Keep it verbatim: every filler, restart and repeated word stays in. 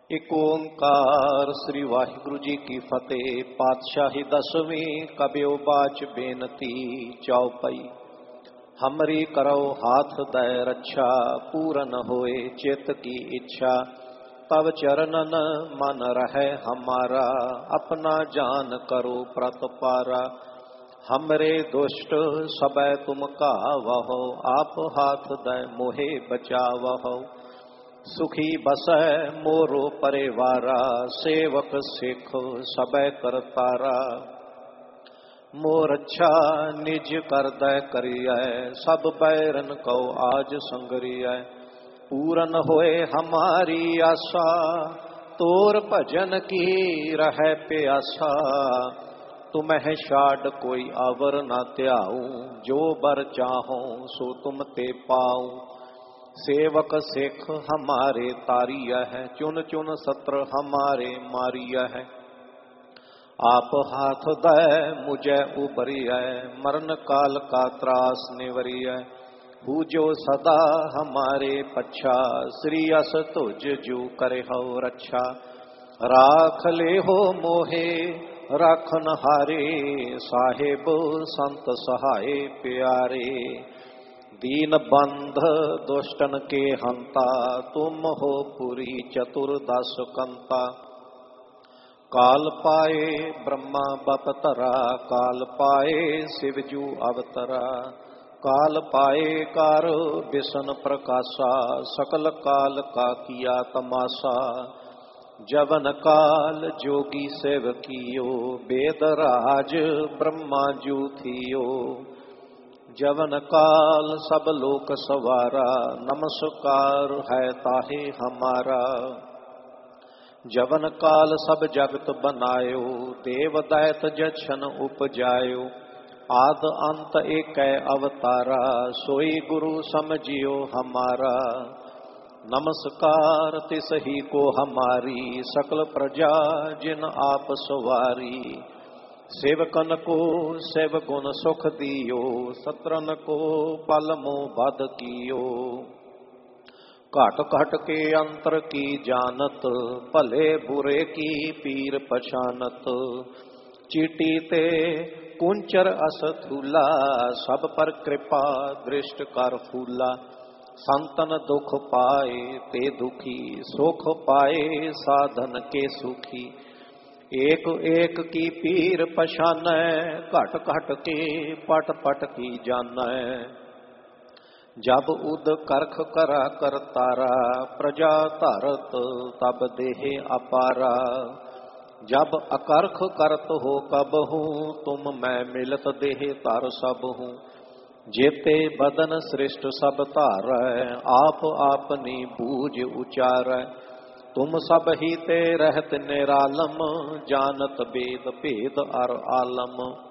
एक ओंकार श्री वाहिगुरु जी की फतेह। पातशाही दसवीं कबियो बाच बेनती चौपाई। हमरी करो हाथ दय रक्षा, पूरन होए चित की इच्छा। तब चरणन मन रहे हमारा, अपना जान करो प्रतपारा। हमरे दुष्ट सबै तुम कावहो, आप हाथ दय मोहे बचावहो। सुखी बसै मोरो परिवारा, सेवक सिख सबै करतारा। मोर अच्छा निज कर दै करियै, सब बैरन को आज संगरियै। पूरन होए हमारी आशा, तोर भजन की रहे प्यासा। तुम्हें छाड़ कोई आवर ना त्याऊं, जो बर चाहो सो तुम ते पाऊं। सेवक सिख हमारे तारिया है, चुन चुन सत्र हमारे मारिया है। आप हाथ दय मुझे उबरिया, मरण काल का त्रास निवरिया। हु जो सदा हमारे पच्छा, श्री अस तुझ जू करे हो रक्षा। राख ले हो मोहे राखन हारे, साहेब संत सहाय प्यारे। दीन बंध दुष्टन के हंता, तुम हो पुरी चतुर्दश कंता। काल पाए ब्रह्मा बपतरा, काल पाए शिवजू अवतरा। काल पाए कार विष्ण प्रकाशा, सकल काल का किया तमाशा। जवन काल जोगी सेवकियो, वेदराज ब्रह्मा जू थियो। जवन काल सब लोक सवारा, नमस्कार है ताहे हमारा। जवन काल सब जगत बनायो, देव दैत जछन उपजायो। आद अंत एक अवतारा, सोई गुरु समझियो हमारा। नमस्कार तिस ही को हमारी, सकल प्रजा जिन आप सवारी। सेवकन को सेव गुण सुख दियो, सत्रन को पल मोह बद कियो। घट घट के अंतर की जानत, भले बुरे की पीर पछानत। चीटी ते कुंचर असथूला, सब पर कृपा दृष्ट कर फूला। संतन दुख पाए ते दुखी, सुख पाए साधन के सुखी। एक एक की पीर पछानै, घट घट के पट पट की जानै। जब उद करख करा करतारा, प्रजा धरत तब देहे अपारा। जब अकरख करत हो कबहू, तुम मैं मिलत देहे तर सब हूँ। जेते बदन श्रेष्ठ सब धारै, आप आपनी बूझ उचारै। तुम सब ही ते रहत निरालम, जानत वेद भेद अर आलम।